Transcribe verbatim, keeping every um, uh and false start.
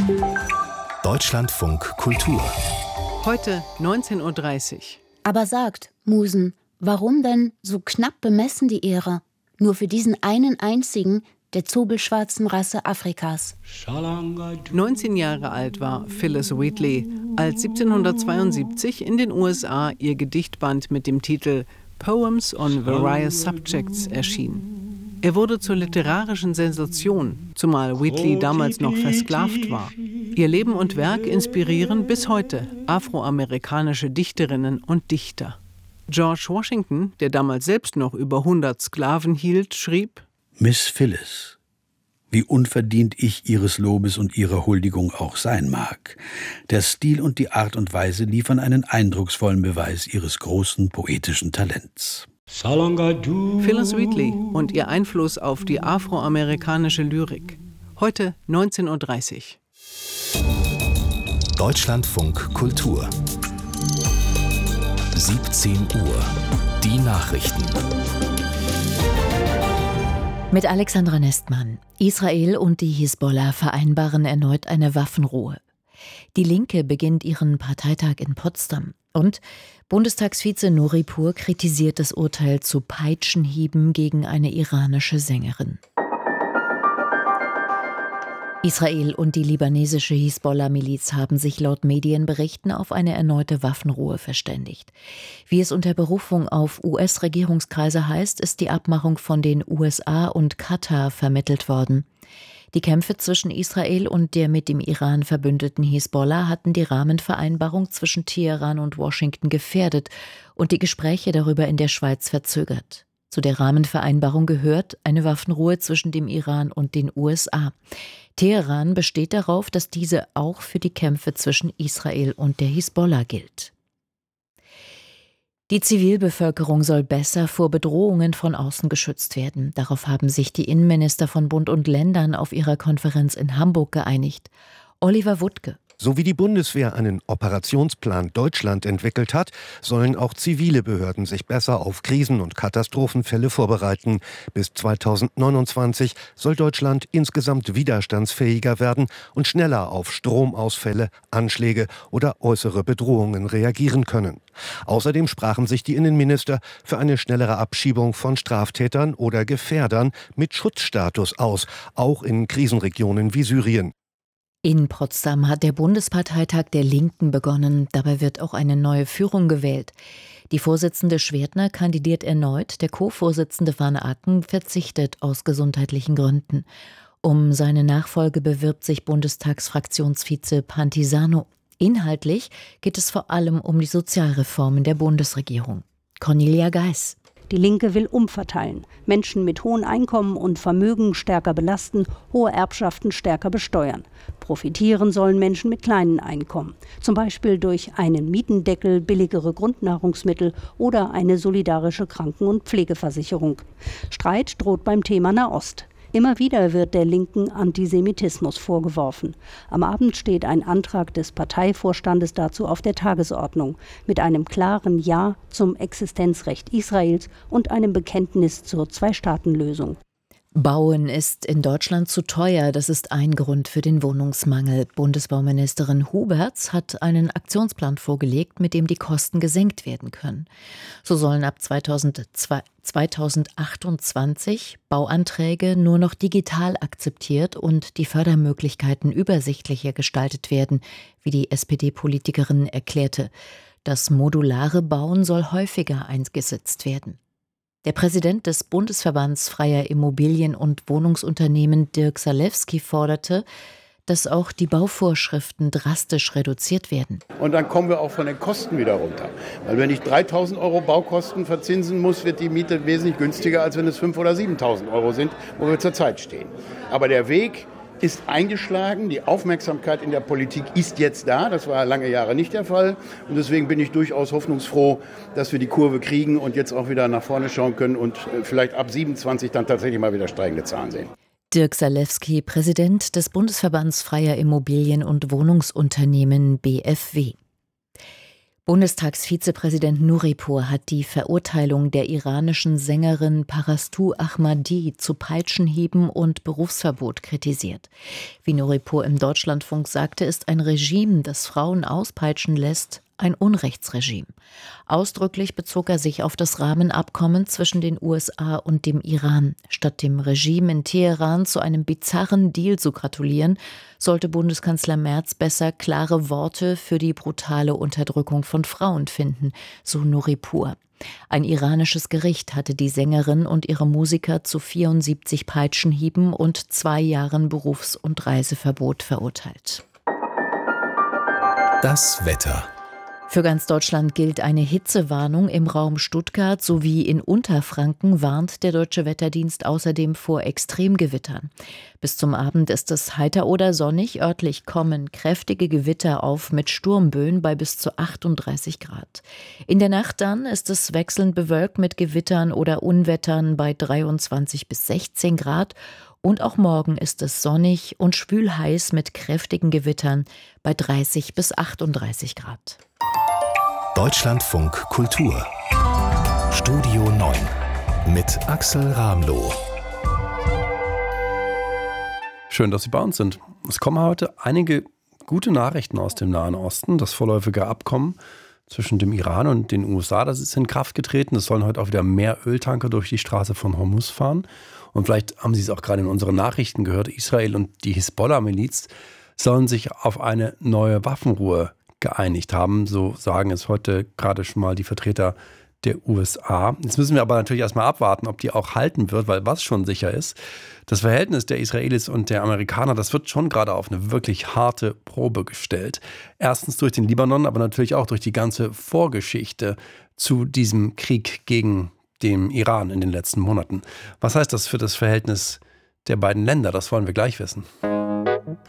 Deutschlandfunk Kultur. Heute neunzehn Uhr dreißig. Aber sagt, Musen, warum denn so knapp bemessen die Ehre? Nur für diesen einen einzigen, der zobelschwarzen Rasse Afrikas. neunzehn Jahre alt war Phyllis Wheatley, als siebzehnhundertzweiundsiebzig in den U S A ihr Gedichtband mit dem Titel Poems on Various Subjects erschien. Er wurde zur literarischen Sensation, zumal Wheatley damals noch versklavt war. Ihr Leben und Werk inspirieren bis heute afroamerikanische Dichterinnen und Dichter. George Washington, der damals selbst noch über hundert Sklaven hielt, schrieb: Miss Phyllis, wie unverdient ich Ihres Lobes und Ihrer Huldigung auch sein mag, der Stil und die Art und Weise liefern einen eindrucksvollen Beweis Ihres großen poetischen Talents. Phyllis Wheatley und ihr Einfluss auf die afroamerikanische Lyrik. Heute neunzehn Uhr dreißig. Deutschlandfunk Kultur. siebzehn Uhr. Die Nachrichten. Mit Alexandra Nestmann. Israel und die Hisbollah vereinbaren erneut eine Waffenruhe. Die Linke beginnt ihren Parteitag in Potsdam. Und Bundestagsvize Nuripur kritisiert das Urteil zu Peitschenhieben gegen eine iranische Sängerin. Israel und die libanesische Hisbollah-Miliz haben sich laut Medienberichten auf eine erneute Waffenruhe verständigt. Wie es unter Berufung auf U S-Regierungskreise heißt, ist die Abmachung von den U S A und Katar vermittelt worden. Die Kämpfe zwischen Israel und der mit dem Iran verbündeten Hisbollah hatten die Rahmenvereinbarung zwischen Teheran und Washington gefährdet und die Gespräche darüber in der Schweiz verzögert. Zu der Rahmenvereinbarung gehört eine Waffenruhe zwischen dem Iran und den U S A. Teheran besteht darauf, dass diese auch für die Kämpfe zwischen Israel und der Hisbollah gilt. Die Zivilbevölkerung soll besser vor Bedrohungen von außen geschützt werden. Darauf haben sich die Innenminister von Bund und Ländern auf ihrer Konferenz in Hamburg geeinigt. Oliver Wuttke. So wie die Bundeswehr einen Operationsplan Deutschland entwickelt hat, sollen auch zivile Behörden sich besser auf Krisen- und Katastrophenfälle vorbereiten. Bis zweitausendneunundzwanzig soll Deutschland insgesamt widerstandsfähiger werden und schneller auf Stromausfälle, Anschläge oder äußere Bedrohungen reagieren können. Außerdem sprachen sich die Innenminister für eine schnellere Abschiebung von Straftätern oder Gefährdern mit Schutzstatus aus, auch in Krisenregionen wie Syrien. In Potsdam hat der Bundesparteitag der Linken begonnen. Dabei wird auch eine neue Führung gewählt. Die Vorsitzende Schwertner kandidiert erneut. Der Co-Vorsitzende Van Aken verzichtet aus gesundheitlichen Gründen. Um seine Nachfolge bewirbt sich Bundestagsfraktionsvize Pantisano. Inhaltlich geht es vor allem um die Sozialreformen der Bundesregierung. Cornelia Geis. Die Linke will umverteilen, Menschen mit hohen Einkommen und Vermögen stärker belasten, hohe Erbschaften stärker besteuern. Profitieren sollen Menschen mit kleinen Einkommen, zum Beispiel durch einen Mietendeckel, billigere Grundnahrungsmittel oder eine solidarische Kranken- und Pflegeversicherung. Streit droht beim Thema Nahost. Immer wieder wird der Linken Antisemitismus vorgeworfen. Am Abend steht ein Antrag des Parteivorstandes dazu auf der Tagesordnung, mit einem klaren Ja zum Existenzrecht Israels und einem Bekenntnis zur Zwei-Staaten-Lösung. Bauen ist in Deutschland zu teuer. Das ist ein Grund für den Wohnungsmangel. Bundesbauministerin Huberts hat einen Aktionsplan vorgelegt, mit dem die Kosten gesenkt werden können. So sollen ab zweitausendachtundzwanzig Bauanträge nur noch digital akzeptiert und die Fördermöglichkeiten übersichtlicher gestaltet werden, wie die S P D-Politikerin erklärte. Das modulare Bauen soll häufiger eingesetzt werden. Der Präsident des Bundesverbands freier Immobilien- und Wohnungsunternehmen Dirk Salewski forderte, dass auch die Bauvorschriften drastisch reduziert werden. Und dann kommen wir auch von den Kosten wieder runter. Weil wenn ich dreitausend Euro Baukosten verzinsen muss, wird die Miete wesentlich günstiger, als wenn es fünftausend oder siebentausend Euro sind, wo wir zurzeit stehen. Aber der Weg ist eingeschlagen. Die Aufmerksamkeit in der Politik ist jetzt da. Das war lange Jahre nicht der Fall. Und deswegen bin ich durchaus hoffnungsfroh, dass wir die Kurve kriegen und jetzt auch wieder nach vorne schauen können und vielleicht ab siebenundzwanzig dann tatsächlich mal wieder steigende Zahlen sehen. Dirk Salewski, Präsident des Bundesverbands freier Immobilien- und Wohnungsunternehmen B F W. Bundestagsvizepräsident Nuripur hat die Verurteilung der iranischen Sängerin Parastu Ahmadi zu Peitschenhieben und Berufsverbot kritisiert. Wie Nuripur im Deutschlandfunk sagte, ist ein Regime, das Frauen auspeitschen lässt, ein Unrechtsregime. Ausdrücklich bezog er sich auf das Rahmenabkommen zwischen den U S A und dem Iran. Statt dem Regime in Teheran zu einem bizarren Deal zu gratulieren, sollte Bundeskanzler Merz besser klare Worte für die brutale Unterdrückung von Frauen finden, so Nuripur. Ein iranisches Gericht hatte die Sängerin und ihre Musiker zu vierundsiebzig Peitschenhieben und zwei Jahren Berufs- und Reiseverbot verurteilt. Das Wetter. Für ganz Deutschland gilt eine Hitzewarnung. Im Raum Stuttgart sowie in Unterfranken warnt der Deutsche Wetterdienst außerdem vor Extremgewittern. Bis zum Abend ist es heiter oder sonnig. Örtlich kommen kräftige Gewitter auf mit Sturmböen bei bis zu achtunddreißig Grad. In der Nacht dann ist es wechselnd bewölkt mit Gewittern oder Unwettern bei dreiundzwanzig bis sechzehn Grad. Und auch morgen ist es sonnig und schwülheiß mit kräftigen Gewittern bei dreißig bis achtunddreißig Grad. Deutschlandfunk Kultur. Studio neun mit Axel Ramloh. Schön, dass Sie bei uns sind. Es kommen heute einige gute Nachrichten aus dem Nahen Osten. Das vorläufige Abkommen zwischen dem Iran und den U S A, das ist in Kraft getreten. Es sollen heute auch wieder mehr Öltanker durch die Straße von Hormuz fahren. Und vielleicht haben Sie es auch gerade in unseren Nachrichten gehört, Israel und die Hisbollah-Miliz sollen sich auf eine neue Waffenruhe geeinigt haben. So sagen es heute gerade schon mal die Vertreter der U S A. Jetzt müssen wir aber natürlich erstmal abwarten, ob die auch halten wird, weil was schon sicher ist, das Verhältnis der Israelis und der Amerikaner, das wird schon gerade auf eine wirklich harte Probe gestellt. Erstens durch den Libanon, aber natürlich auch durch die ganze Vorgeschichte zu diesem Krieg gegen den Iran in den letzten Monaten. Was heißt das für das Verhältnis der beiden Länder? Das wollen wir gleich wissen.